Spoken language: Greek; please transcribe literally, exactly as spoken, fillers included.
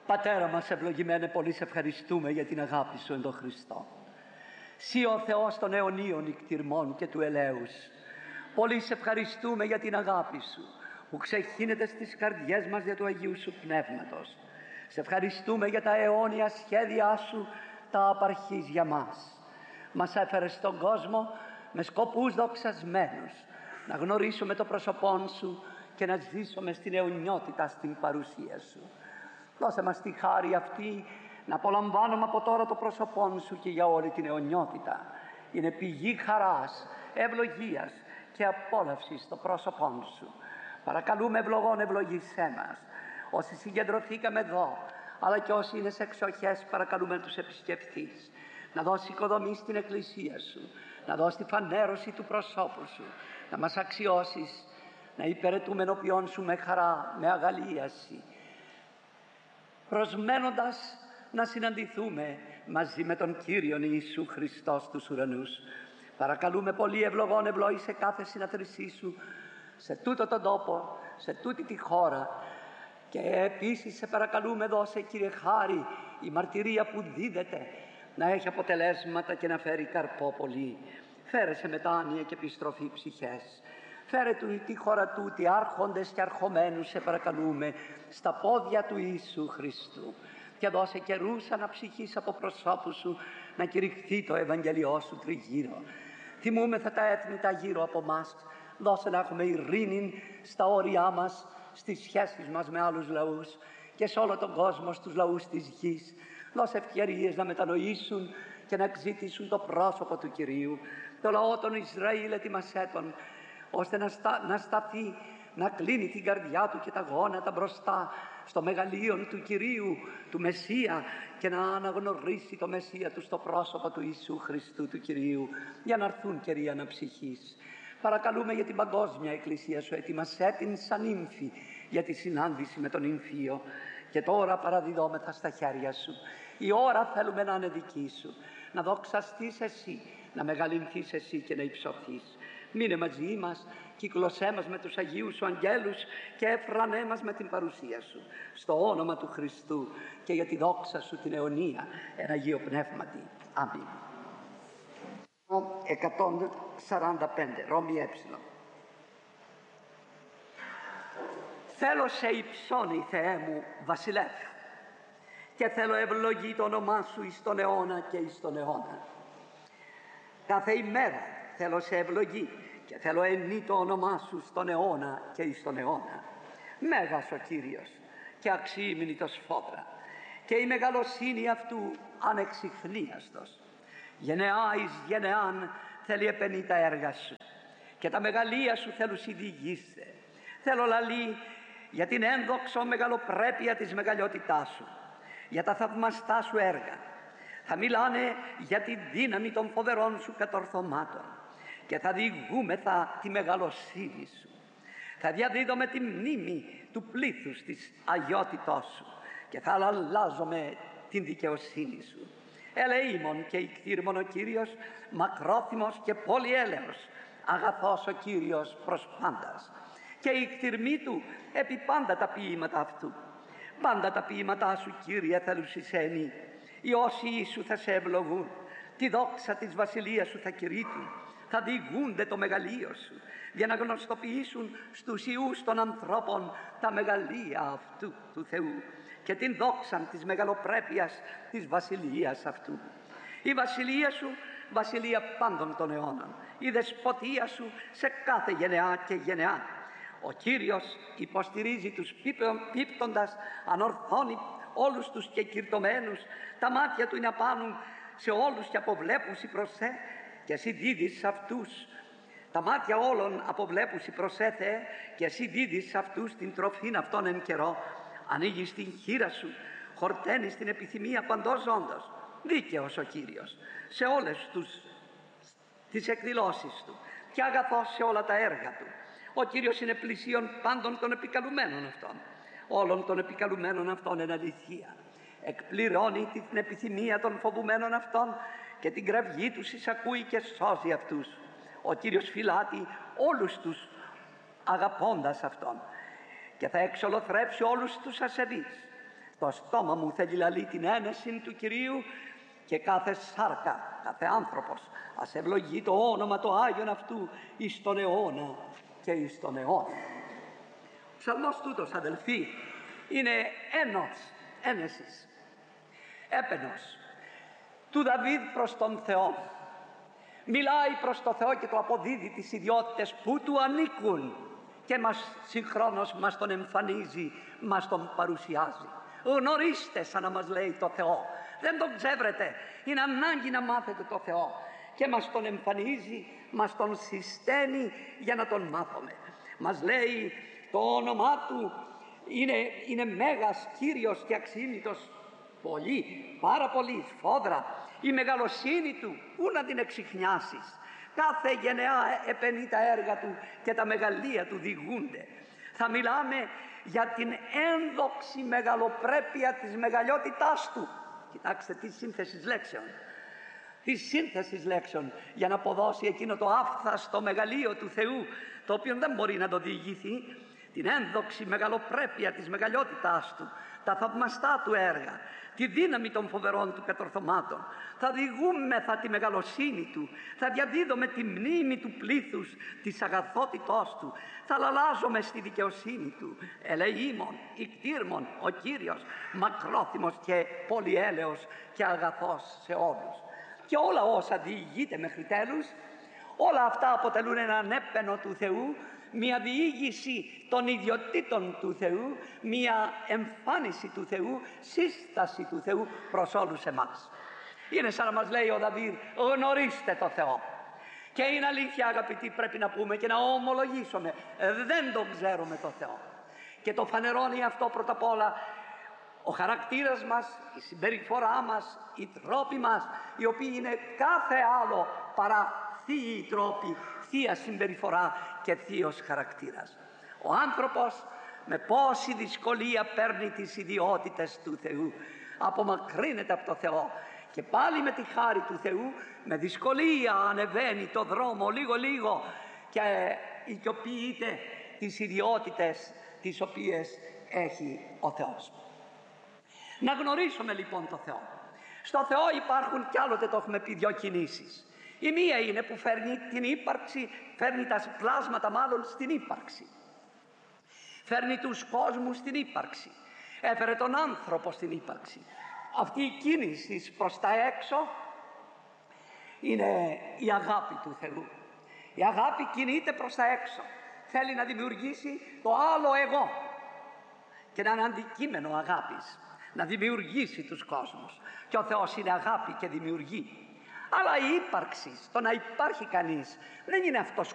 Πατέρα μας ευλογημένε, πολύ σε ευχαριστούμε για την αγάπη σου εν τον Χριστό. Συ ο Θεός των αιωνίων νικτυρμών και του ελέους. Πολύ σε ευχαριστούμε για την αγάπη σου που ξεχύνεται στις καρδιές μας για του Αγίου σου Πνεύματος. Σε ευχαριστούμε για τα αιώνια σχέδιά σου, τα απαρχής για μας. Μας έφερες στον κόσμο με σκοπούς δοξασμένους, να γνωρίσουμε το πρόσωπόν σου και να ζήσουμε στην αιωνιότητα στην παρουσία σου. Δώσε μας τη χάρη αυτή να απολαμβάνουμε από τώρα το πρόσωπόν σου και για όλη την αιωνιότητα. Είναι πηγή χαράς, ευλογίας και απόλαυσης στο πρόσωπόν σου. Παρακαλούμε ευλογών, ευλογήσέ μας. Όσοι συγκεντρωθήκαμε εδώ, αλλά και όσοι είναι σε εξοχές, παρακαλούμε να τους επισκεφθείς. Να δώσει οικοδομή στην Εκκλησία σου, να δώσει τη φανέρωση του προσώπου σου, να μας αξιώσεις, να υπηρετούμε ενώπιόν σου με χαρά, με αγαλίαση, προσμένοντας να συναντηθούμε μαζί με τον Κύριον Ιησού Χριστό στους ουρανούς. Παρακαλούμε πολύ ευλογών, ευλόγησε κάθε συναθρησή σου σε τούτο τον τόπο, σε τούτη τη χώρα. Και επίσης σε παρακαλούμε, δώσε Κύριε χάρη η μαρτυρία που δίδεται να έχει αποτελέσματα και να φέρει καρπό πολύ. Φέρε σε μετάνοια και επιστροφή ψυχές. Φέρε του τη χώρα τούτη άρχοντες και αρχομένους, σε παρακαλούμε, στα πόδια του Ιησού Χριστού. Και δώσε καιρούς αναψυχής από προσώπου σου να κηρυχθεί το Ευαγγελιό σου τριγύρω. Θυμούμεθα τα έθνη τα γύρω από μας. Δώσε να έχουμε ειρήνη στα όρια μας, στις σχέσεις μας με άλλους λαούς και σε όλο τον κόσμο, στους λαούς της γης. Δώσε ευκαιρίες να μετανοήσουν και να εξητήσουν το πρόσωπο του Κυρίου. Το λαό των Ισραήλ ετοιμασέ τον, ώστε να, στα, να σταθεί, να κλείνει την καρδιά του και τα γόνατα μπροστά στο μεγαλείον του Κυρίου, του Μεσσία, και να αναγνωρίσει το Μεσσία του στο πρόσωπο του Ιησού Χριστού του Κυρίου, για να έρθουν καιροί αναψυχής. Παρακαλούμε για την παγκόσμια Εκκλησία σου, ετοιμασέ την σαν ύμφη για τη συνάντηση με τον ύμφιο. Και τώρα παραδιδόμεθα στα χέρια σου. Η ώρα θέλουμε να είναι δική σου, να δοξαστείς εσύ, να μεγαλυνθείς εσύ και να υψωθείς. Μείνε μαζί μας, κύκλωσέ μας με τους Αγίους σου αγγέλους και εφρανέ μας με την παρουσία σου. Στο όνομα του Χριστού και για τη δόξα σου την αιωνία, εν Αγίο Πνεύματι. Αμήν. εκατόν σαράντα πέντε, Ρώμη ε. Θέλω σε υψώνει, Θεέ μου, βασιλεύ, και θέλω ευλογεί το όνομά σου εις τον αιώνα και εις τον αιώνα. Κάθε ημέρα θέλω σε ευλογεί και θέλω ενεί το όνομά σου στον αιώνα και εις τον αιώνα. Μέγας ο Κύριος και αξιήμνητος φόδρα, και η μεγαλοσύνη αυτού ανεξιχνίαστος. Γενεά εις γενεάν θέλει επενεί τα έργα σου, και τα μεγαλεία σου θέλουν συντηγήστε. Θέλω λαλεί για την ένδοξο μεγαλοπρέπεια της μεγαλειότητάς σου, για τα θαυμαστά σου έργα. Θα μιλάνε για τη δύναμη των φοβερών σου κατορθωμάτων και θα διηγούμεθα τη μεγαλοσύνη σου. Θα διαδίδομαι τη μνήμη του πλήθους της αγιότητός σου και θα αλλάζομαι την δικαιοσύνη σου. Ελεήμων και ικτήρμων ο Κύριος, μακρόθυμος και πολυέλεος, αγαθός ο Κύριος προς πάντας. Και η κτηρμή του επί πάντα τα ποίηματα αυτού. Πάντα τα ποίηματά σου, Κύριε, θέλουν συσένει. Οι όσοι σου θα σε ευλογούν, τη δόξα της βασιλείας σου θα κηρύττουν, θα διηγούνται το μεγαλείο σου, για να γνωστοποιήσουν στους ιούς των ανθρώπων τα μεγαλεία αυτού του Θεού και την δόξα της μεγαλοπρέπειας της βασιλείας αυτού. Η βασιλεία σου, βασιλεία πάντων των αιώνων, η δεσποτεία σου σε κάθε γενεά και γενεά. Ο Κύριος υποστηρίζει τους πίπτοντας, ανορθώνει όλους τους κεκυρτωμένους, τα μάτια του είναι απάνω σε όλους και αποβλέπουσι προς σε, και εσύ δίδεις σε αυτούς. Τα μάτια όλων αποβλέπουσι προς σε, Θεέ, και εσύ δίδεις σε αυτούς την τροφήν αυτών εν καιρό. Ανοίγεις την χείρα σου, χορταίνεις την επιθυμία παντός ζώντος. Δίκαιος ο Κύριος σε όλες τους τις εκδηλώσεις του και αγαθός σε όλα τα έργα του. Ο Κύριος είναι πλησίον πάντων των επικαλουμένων αυτών. Όλων των επικαλουμένων αυτών εν αληθεία. Εκπληρώνει την επιθυμία των φοβουμένων αυτών και την κραυγή τους εισακούει και σώζει αυτούς. Ο Κύριος φυλάττει όλους τους αγαπώντας αυτόν και θα εξολοθρέψει όλους τους ασεβείς. Το στόμα μου θέλει λαλεί την ένεση του Κυρίου και κάθε σάρκα, κάθε άνθρωπος ας ευλογεί το όνομα το Άγιον αυτού εις τον αιώνα και εις τον αιώνα. Ο ψαλμός τούτος, αδελφοί, είναι ένος, ένεσης, έπαινος του Δαβίδ προς τον Θεό. Μιλάει προς τον Θεό και του αποδίδει τις ιδιότητες που του ανήκουν και μας συγχρόνως μας τον εμφανίζει, μας τον παρουσιάζει. Γνωρίστε, σαν να μας λέει το Θεό. Δεν τον ξέβρετε. Είναι ανάγκη να μάθετε το Θεό. Και μας τον εμφανίζει, μας τον συσταίνει για να τον μάθουμε. Μας λέει το όνομά του είναι, είναι Μέγας, Κύριος και αξίμητος. Πολύ, πάρα πολύ, σφόδρα. Η μεγαλοσύνη του, πού να την εξιχνιάσεις. Κάθε γενεά επενεί τα έργα του και τα μεγαλεία του διηγούνται. Θα μιλάμε για την ένδοξη μεγαλοπρέπεια της μεγαλειότητάς του. Κοιτάξτε τι σύνθεση λέξεων. Τι σύνθεση λέξεων για να αποδώσει εκείνο το άφθαστο μεγαλείο του Θεού, το οποίο δεν μπορεί να το διηγηθεί. Την ένδοξη μεγαλοπρέπεια της μεγαλειότητάς του, τα θαυμαστά του έργα, τη δύναμη των φοβερών του κατορθωμάτων. Θα διηγούμεθα τη μεγαλοσύνη του, θα διαδίδουμε τη μνήμη του πλήθους της αγαθότητός του, θα λαλάζομαι στη δικαιοσύνη του. Ελεήμων, ικτήρμων, ο Κύριος, μακρόθυμος και πολυέλεος και αγαθός σε όλους. Και όλα όσα διηγείται μέχρι τέλους, όλα αυτά αποτελούν έναν έπαινο του Θεού, μια διήγηση των ιδιωτήτων του Θεού, μια εμφάνιση του Θεού, σύσταση του Θεού προς όλους εμάς. Είναι σαν να μας λέει ο Δαβίδ, γνωρίστε το Θεό. Και είναι αλήθεια, αγαπητοί, πρέπει να πούμε και να ομολογήσουμε, δεν τον ξέρουμε το Θεό. Και το φανερώνει αυτό πρώτα απ' όλα ο χαρακτήρας μας, η συμπεριφορά μας, οι τρόποι μας, οι οποίοι είναι κάθε άλλο παρά θείοι τρόποι, θεία συμπεριφορά και θείος χαρακτήρας. Ο άνθρωπος με πόση δυσκολία παίρνει τις ιδιότητες του Θεού, απομακρύνεται από το Θεό και πάλι με τη χάρη του Θεού με δυσκολία ανεβαίνει το δρόμο λίγο λίγο και οικειοποιείται τις ιδιότητες τις οποίες έχει ο Θεός. Να γνωρίσουμε λοιπόν το Θεό. Στο Θεό υπάρχουν κι άλλοτε, το έχουμε πει, δυο κινήσεις. Η μία είναι που φέρνει την ύπαρξη, φέρνει τα πλάσματα μάλλον στην ύπαρξη. Φέρνει τους κόσμους στην ύπαρξη. Έφερε τον άνθρωπο στην ύπαρξη. Αυτή η κίνηση προς τα έξω είναι η αγάπη του Θεού. Η αγάπη κινείται προς τα έξω. Θέλει να δημιουργήσει το άλλο εγώ και να είναι αντικείμενο αγάπης, να δημιουργήσει τους κόσμους. Και ο Θεός είναι αγάπη και δημιουργεί. Αλλά η ύπαρξη, το να υπάρχει κανείς, δεν είναι αυτός